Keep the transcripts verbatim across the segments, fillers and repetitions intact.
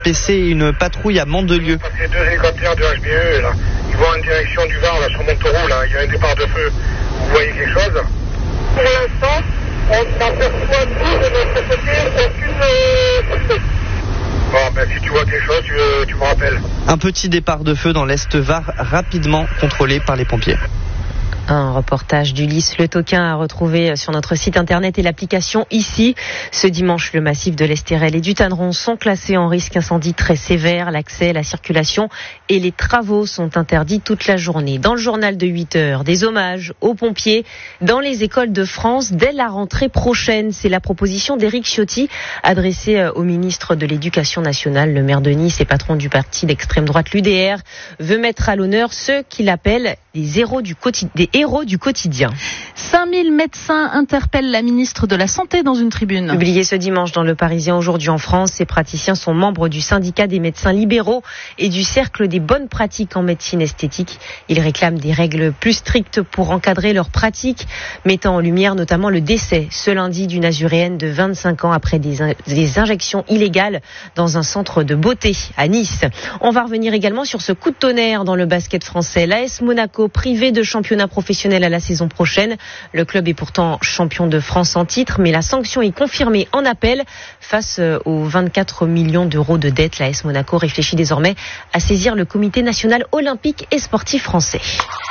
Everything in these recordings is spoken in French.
P C et une patrouille à Mandelieu. C'est deux hélicoptères de H B E, là. Ils vont en direction du Var, là, sur Montauroux, là. Il y a un départ de feu. Vous voyez quelque chose? Pour l'instant, on n'aperçoit tout de notre côté, aucune... Bon, ben, si tu vois quelque chose, tu, tu me rappelles. Un petit départ de feu dans l'Est Var, rapidement contrôlé par les pompiers. Un reportage d'Ulysse Le Toquin à retrouver sur notre site internet et l'application ici. Ce dimanche, le massif de l'Estérel et du Tanneron sont classés en risque incendie très sévère. L'accès, la circulation et les travaux sont interdits toute la journée. Dans le journal de huit heures, des hommages aux pompiers dans les écoles de France dès la rentrée prochaine. C'est la proposition d'Éric Ciotti adressée au ministre de l'Éducation nationale. Le maire de Nice et patron du parti d'extrême droite l'U D R veut mettre à l'honneur ceux qu'il appelle des héros du quotidien. Des héros du quotidien. cinq mille médecins interpellent la ministre de la Santé dans une tribune. Publié ce dimanche dans Le Parisien aujourd'hui en France, ces praticiens sont membres du syndicat des médecins libéraux et du cercle des bonnes pratiques en médecine esthétique. Ils réclament des règles plus strictes pour encadrer leurs pratiques, mettant en lumière notamment le décès ce lundi d'une azuréenne de vingt-cinq ans après des, in- des injections illégales dans un centre de beauté à Nice. On va revenir également sur ce coup de tonnerre dans le basket français. L'A S Monaco privé de championnat professionnel à la saison prochaine. Le club est pourtant champion de France en titre, mais la sanction est confirmée en appel face aux vingt-quatre millions d'euros de dette. L'A S Monaco réfléchit désormais à saisir le Comité national olympique et sportif français.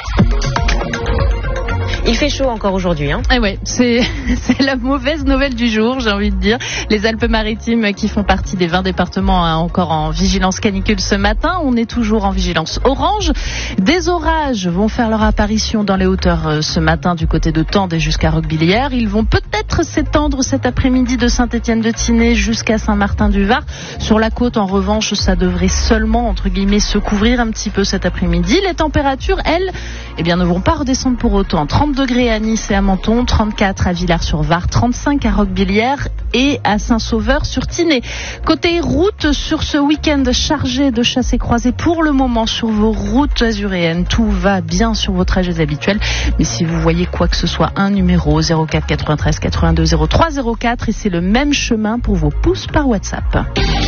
Il fait chaud encore aujourd'hui. Hein. Et ouais, c'est, c'est la mauvaise nouvelle du jour, j'ai envie de dire. Les Alpes-Maritimes, qui font partie des vingt départements hein, encore en vigilance canicule ce matin. On est toujours en vigilance orange. Des orages vont faire leur apparition dans les hauteurs euh, ce matin du côté de Tende et jusqu'à Roquebillière. Ils vont peut-être s'étendre cet après-midi de Saint-Étienne-de-Tinée jusqu'à Saint-Martin-du-Var. Sur la côte, en revanche, ça devrait seulement, entre guillemets, se couvrir un petit peu cet après-midi. Les températures, elles, eh bien, ne vont pas redescendre pour autant. trente degrés à Nice et à Menton, trente-quatre à Villars-sur-Var, trente-cinq à Roquebillière et à Saint-Sauveur-sur-Tinée. Côté route, sur ce week-end chargé de chassés-croisés pour le moment sur vos routes azuréennes, tout va bien sur vos trajets habituels. Mais si vous voyez quoi que ce soit, un numéro zéro quatre quatre-vingt-treize quatre-vingt-deux zéro trois zéro quatre et c'est le même chemin pour vos pouces par WhatsApp.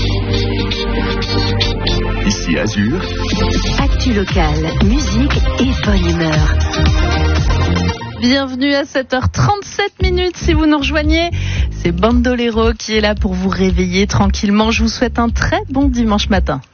Ici Azur. Actu locale, musique et bonne humeur. Bienvenue à sept heures trente-sept minutes si vous nous rejoignez. C'est Bandolero qui est là pour vous réveiller tranquillement. Je vous souhaite un très bon dimanche matin.